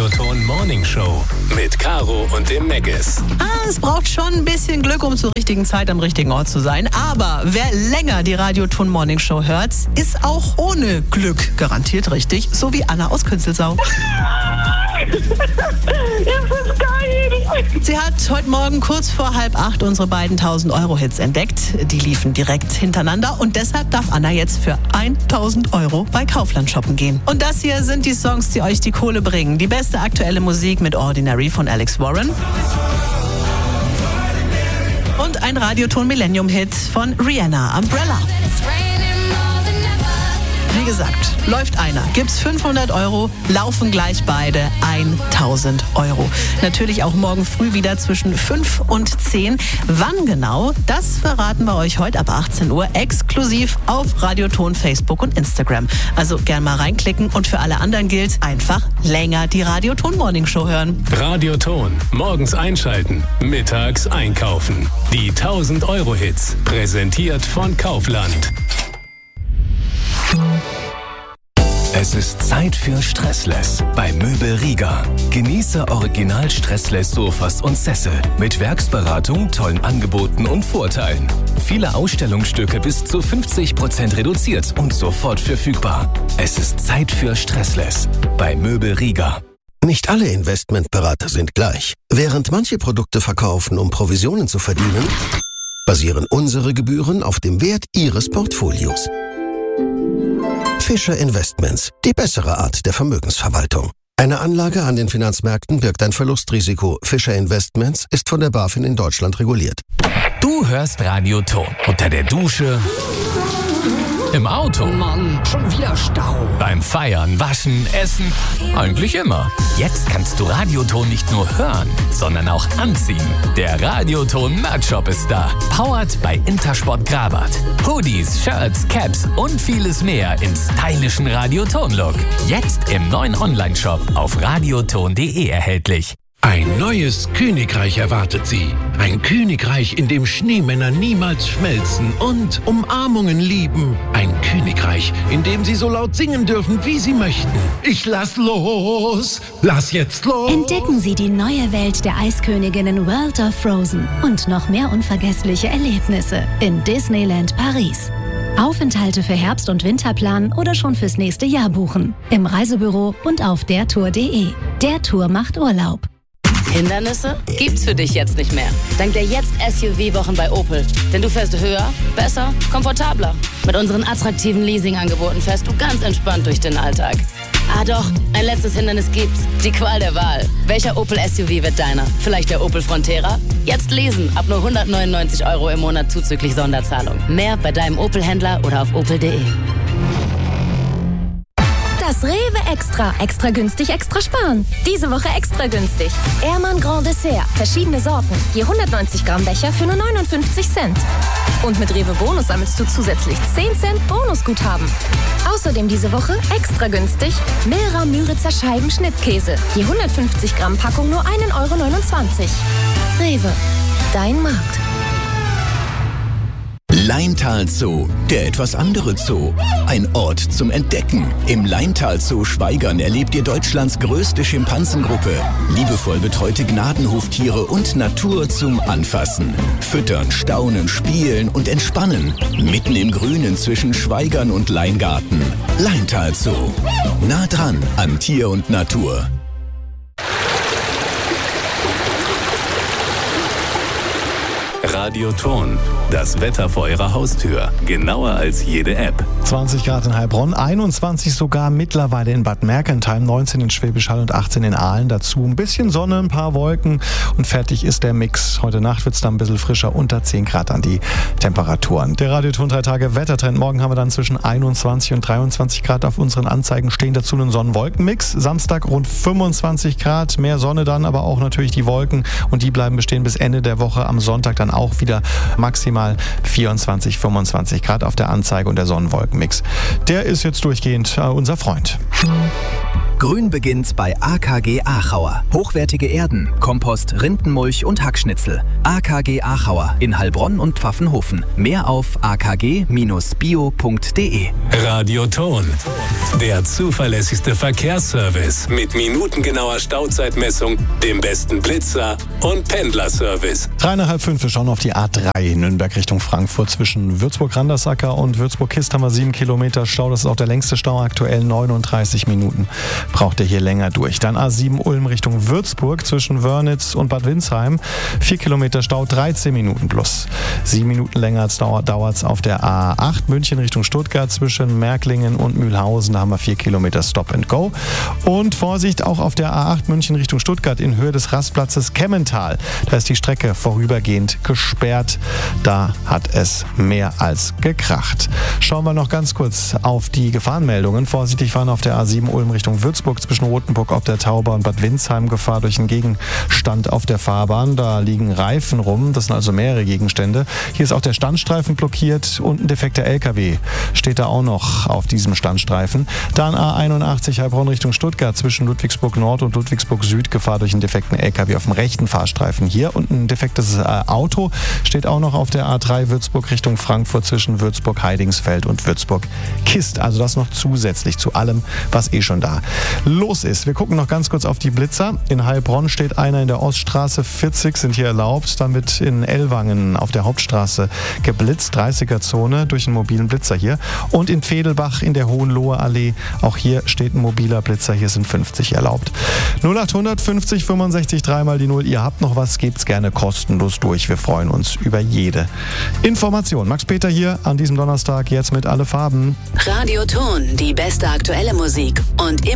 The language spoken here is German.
Radioton Morning Show mit Caro und dem Meggis. Es braucht schon ein bisschen Glück, um zur richtigen Zeit am richtigen Ort zu sein. Aber wer länger die Radioton Morning Show hört, ist auch ohne Glück garantiert richtig. So wie Anna aus Künzelsau. Das ist geil. Sie hat heute Morgen kurz vor 7:30 unsere beiden 1.000-Euro-Hits entdeckt. Die liefen direkt hintereinander und deshalb darf Anna jetzt für 1.000 Euro bei Kaufland shoppen gehen. Und das hier sind die Songs, die euch die Kohle bringen. Die beste aktuelle Musik mit Ordinary von Alex Warren. Und ein Radioton Millennium-Hit von Rihanna, Umbrella. Wie gesagt, läuft einer, gibt's 500 Euro, laufen gleich beide 1.000 Euro. Natürlich auch morgen früh wieder zwischen 5 und 10. Wann genau, das verraten wir euch heute ab 18 Uhr exklusiv auf Radioton, Facebook und Instagram. Also gern mal reinklicken und für alle anderen gilt, einfach länger die Radioton Morning Show hören. Radioton, morgens einschalten, mittags einkaufen. Die 1.000-Euro-Hits, präsentiert von Kaufland. Es ist Zeit für Stressless bei Möbel Rieger. Genieße original Stressless Sofas und Sessel mit Werksberatung, tollen Angeboten und Vorteilen. Viele Ausstellungsstücke bis zu 50% reduziert und sofort verfügbar. Es ist Zeit für Stressless bei Möbel Rieger. Nicht alle Investmentberater sind gleich. Während manche Produkte verkaufen, um Provisionen zu verdienen, basieren unsere Gebühren auf dem Wert Ihres Portfolios. Fischer Investments, die bessere Art der Vermögensverwaltung. Eine Anlage an den Finanzmärkten birgt ein Verlustrisiko. Fischer Investments ist von der BaFin in Deutschland reguliert. Du hörst Radioton unter der Dusche, im Auto, Mann, schon wieder Stau. beim Feiern, Waschen, Essen, eigentlich immer. Jetzt kannst du Radioton nicht nur hören, sondern auch anziehen. Der Radioton Merch-Shop ist da. Powered bei Intersport Grabat. Hoodies, Shirts, Caps und vieles mehr im stylischen Radioton-Look. Jetzt im neuen Online-Shop auf radioton.de erhältlich. Ein neues Königreich erwartet Sie. Ein Königreich, in dem Schneemänner niemals schmelzen und Umarmungen lieben. Ein Königreich, in dem Sie so laut singen dürfen, wie Sie möchten. Ich lass los! Lass jetzt los! Entdecken Sie die neue Welt der Eisköniginnen World of Frozen und noch mehr unvergessliche Erlebnisse in Disneyland Paris. Aufenthalte für Herbst- und Winterplan oder schon fürs nächste Jahr buchen. Im Reisebüro und auf dertour.de. Der Tour macht Urlaub. Hindernisse gibt's für dich jetzt nicht mehr. Dank der Jetzt-SUV-Wochen bei Opel. Denn du fährst höher, besser, komfortabler. Mit unseren attraktiven Leasing-Angeboten fährst du ganz entspannt durch den Alltag. Ah doch, ein letztes Hindernis gibt's. Die Qual der Wahl. Welcher Opel-SUV wird deiner? Vielleicht der Opel Frontera? Jetzt leasen. Ab nur 199 Euro im Monat zuzüglich Sonderzahlung. Mehr bei deinem Opel-Händler oder auf opel.de. Das Rewe Extra. Extra günstig, extra sparen. Diese Woche extra günstig. Ehrmann Grand Dessert. Verschiedene Sorten. Je 190 Gramm Becher für nur 59 Cent. Und mit Rewe Bonus sammelst du zusätzlich 10 Cent Bonusguthaben. Außerdem diese Woche extra günstig Milra Müritzer Scheiben Schnittkäse. Je 150 Gramm Packung nur 1,29 Euro. Rewe. Dein Markt. Laintal Zoo, der etwas andere Zoo. Ein Ort zum Entdecken. Im Laintal Zoo Schwaigern erlebt ihr Deutschlands größte Schimpansengruppe. Liebevoll betreute Gnadenhoftiere und Natur zum Anfassen. Füttern, staunen, spielen und entspannen. Mitten im Grünen zwischen Schwaigern und Leingarten. Laintal Zoo. Nah dran an Tier und Natur. Radioton, das Wetter vor Ihrer Haustür. Genauer als jede App. 20 Grad in Heilbronn, 21 sogar mittlerweile in Bad Mergentheim, 19 in Schwäbisch Hall und 18 in Aalen. Dazu ein bisschen Sonne, ein paar Wolken und fertig ist der Mix. Heute Nacht wird es dann ein bisschen frischer, unter 10 Grad an die Temperaturen. Der Radioton 3 Tage Wettertrend. Morgen haben wir dann zwischen 21 und 23 Grad auf unseren Anzeigen stehen. Dazu einen Sonnen-Wolken-Mix. Samstag rund 25 Grad, mehr Sonne dann, aber auch natürlich die Wolken und die bleiben bestehen bis Ende der Woche. Am Sonntag dann auch wieder maximal 24, 25 Grad auf der Anzeige und der Sonnenwolkenmix. Der ist jetzt durchgehend unser Freund. Grün beginnt bei AKG Aachauer. Hochwertige Erden, Kompost, Rindenmulch und Hackschnitzel. AKG Aachauer in Heilbronn und Pfaffenhofen. Mehr auf akg-bio.de. Radioton. Der zuverlässigste Verkehrsservice mit minutengenauer Stauzeitmessung, dem besten Blitzer und Pendlerservice. 4:30, wir schauen auf die A3 Nürnberg Richtung Frankfurt. Zwischen Würzburg-Randersacker und Würzburg-Kist haben wir 7 Kilometer Stau. Das ist auch der längste Stau aktuell. 39 Minuten braucht ihr hier länger durch. Dann A7 Ulm Richtung Würzburg zwischen Wörnitz und Bad Windsheim. 4 Kilometer Stau, 13 Minuten plus. 7 Minuten länger dauert es auf der A8 München Richtung Stuttgart zwischen Märklingen und Mühlhausen. Da haben wir 4 Kilometer Stop and Go. Und Vorsicht auch auf der A8 München Richtung Stuttgart in Höhe des Rastplatzes Kemmental. Da ist die Strecke vorübergehend gesperrt. Da hat es mehr als gekracht. Schauen wir noch ganz kurz auf die Gefahrenmeldungen. Vorsichtig fahren auf der A7 Ulm Richtung Würzburg zwischen Rothenburg ob der Tauber und Bad Windsheim. Gefahr durch einen Gegenstand auf der Fahrbahn. Da liegen Reifen rum. Das sind also mehrere Gegenstände. Hier ist auch der Standstreifen blockiert und ein defekter LKW steht da auch noch auf diesem Standstreifen. Dann A81 Heilbronn Richtung Stuttgart zwischen Ludwigsburg Nord und Ludwigsburg Süd. Gefahr durch einen defekten LKW auf dem rechten Fahrstreifen hier. Und ein defektes Auto steht auch noch auf der A3 Würzburg Richtung Frankfurt zwischen Würzburg-Heidingsfeld und Würzburg-Kist. Also das noch zusätzlich zu allem, was schon da los ist. Wir gucken noch ganz kurz auf die Blitzer. In Heilbronn steht einer in der Oststraße. 40 sind hier erlaubt. Dann wird in Ellwangen auf der Hauptstraße geblitzt. 30er-Zone durch einen mobilen Blitzer hier. Und in Vedelbach in der Hohenloher Allee. Auch hier steht ein mobiler Blitzer. Hier sind 50 erlaubt. 0800 50 65 3 die 0. Ihr habt noch was, gebt's gerne kostenlos durch. Wir freuen uns über jede Information. Max Peter hier an diesem Donnerstag jetzt mit Alle Farben. Radioton, die beste aktuelle Musik und immer